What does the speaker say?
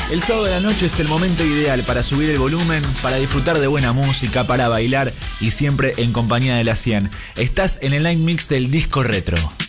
El sábado de la noche es el momento ideal para subir el volumen, para disfrutar de buena música, para bailar y siempre en compañía de la 100. Estás en el Line Mix del Disco Retro.